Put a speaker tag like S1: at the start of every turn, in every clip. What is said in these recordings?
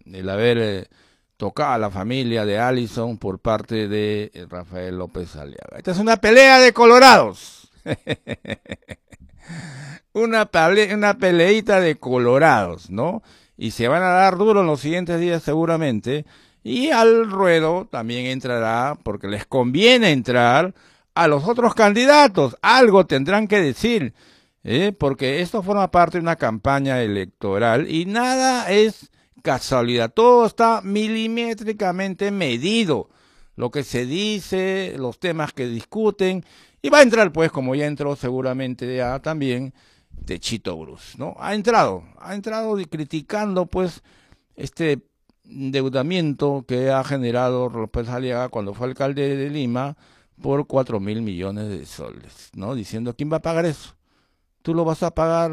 S1: el haber tocado a la familia de Allison por parte de Rafael López Aliaga. Esta es una pelea de colorados. Una peleita de colorados, ¿no? Y se van a dar duro en los siguientes días seguramente. Y al ruedo también entrará, porque les conviene entrar, a los otros candidatos. Algo tendrán que decir, porque esto forma parte de una campaña electoral y nada es casualidad. Todo está milimétricamente medido. Lo que se dice, los temas que discuten. Y va a entrar, pues, como ya entró seguramente ya también, Techito Bruce, ¿no? Ha entrado criticando, pues, este endeudamiento que ha generado López Aliaga cuando fue alcalde de Lima por 4.000 millones de soles, ¿no? Diciendo, ¿quién va a pagar eso? ¿Tú lo vas a pagar,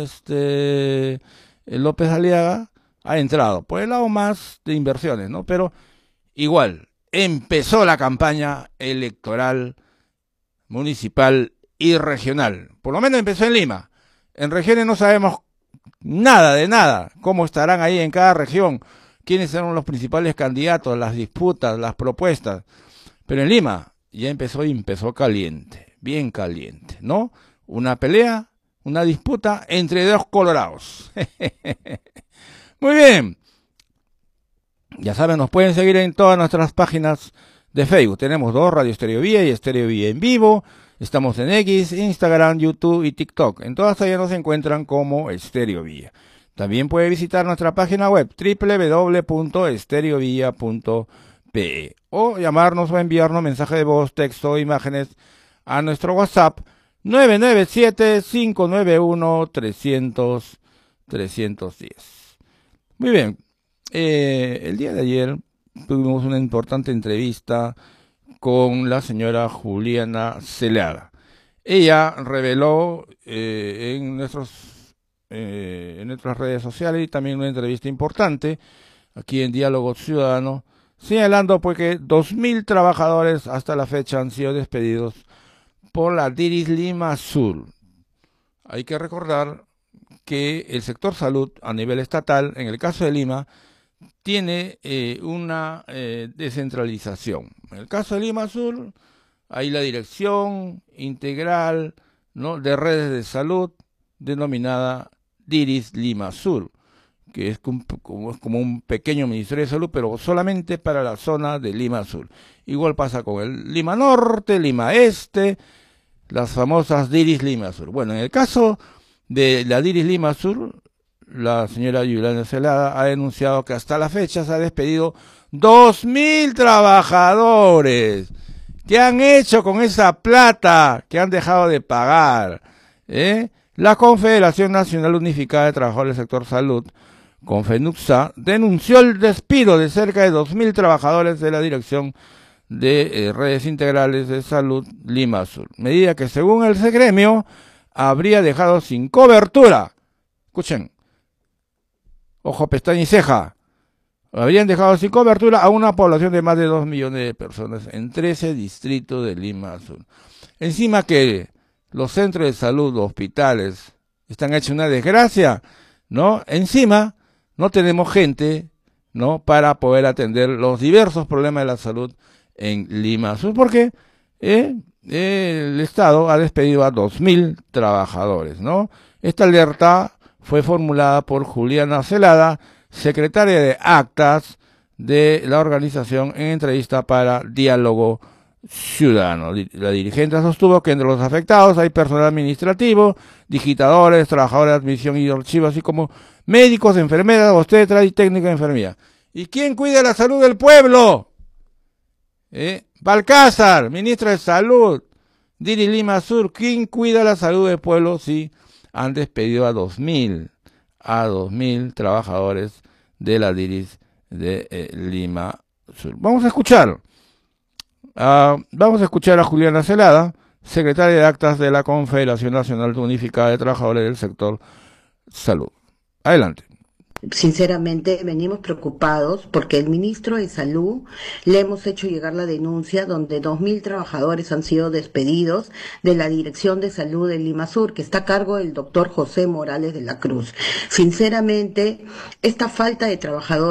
S1: López Aliaga? Ha entrado por el lado más de inversiones, ¿no? Pero igual, empezó la campaña electoral municipal y regional. Por lo menos empezó en Lima. En regiones no sabemos nada de nada, cómo estarán ahí en cada región, quiénes serán los principales candidatos, las disputas, las propuestas. Pero en Lima ya empezó y empezó caliente, bien caliente, ¿no? Una pelea, una disputa entre dos colorados. Muy bien. Ya saben, nos pueden seguir en todas nuestras páginas de Facebook. Tenemos dos, Radio Estéreo Vía y Estéreo Vía en vivo. Estamos en X, Instagram, YouTube y TikTok. En todas ellas nos encuentran como Estéreo Vía. También puede visitar nuestra página web www.estereovilla.pe o llamarnos o enviarnos mensaje de voz, texto o imágenes a nuestro WhatsApp 997-591-300-310. Muy bien. El día de ayer tuvimos una importante entrevista con la señora Juliana Celada. Ella reveló en nuestras redes sociales y también una entrevista importante aquí en Diálogo Ciudadano, señalando pues que 2.000 trabajadores hasta la fecha han sido despedidos por la DIRIS Lima Sur. Hay que recordar que el sector salud a nivel estatal, en el caso de Lima, tiene una descentralización. En el caso de Lima Sur, hay la dirección integral, ¿no?, de redes de salud, denominada DIRIS Lima Sur, que es como un pequeño ministerio de salud, pero solamente para la zona de Lima Sur. Igual pasa con el Lima Norte, Lima Este, las famosas DIRIS Lima Sur. Bueno, en el caso de la DIRIS Lima Sur, la señora Juliana Celada ha denunciado que hasta la fecha se ha despedido 2.000 trabajadores. ¿Qué han hecho con esa plata que han dejado de pagar? La Confederación Nacional Unificada de Trabajadores del Sector Salud, Confenucsa, denunció el despido de cerca de 2.000 trabajadores de la Dirección de Redes Integrales de Salud Lima Sur, medida que según el gremio habría dejado sin cobertura. Escuchen, ojo, pestaña y ceja. Habrían dejado sin cobertura a una población de más de 2 millones de personas en 13 distritos de Lima Sur. Encima que los centros de salud, los hospitales, están hechos una desgracia, ¿no? Encima no tenemos gente, ¿no?, para poder atender los diversos problemas de la salud en Lima Sur, porque el Estado ha despedido a 2.000 trabajadores, ¿no? Esta alerta fue formulada por Juliana Celada, secretaria de Actas de la organización, en entrevista para Diálogo Ciudadano. La dirigente sostuvo que entre los afectados hay personal administrativo, digitadores, trabajadores de admisión y archivo, así como médicos, enfermeras, obstetras y técnicos de enfermería. ¿Y quién cuida la salud del pueblo? Balcázar, ministro de Salud, Diri Lima Sur, ¿quién cuida la salud del pueblo si han despedido a 2.000 trabajadores de la DIRIS de Lima Sur? Vamos a escuchar a Juliana Celada, secretaria de Actas de la Confederación Nacional Unificada de Trabajadores del Sector Salud. Adelante.
S2: Sinceramente, venimos preocupados porque el ministro de Salud le hemos hecho llegar la denuncia donde 2.000 trabajadores han sido despedidos de la Dirección de Salud de Lima Sur, que está a cargo del doctor José Morales de la Cruz. Sinceramente, esta falta de trabajadores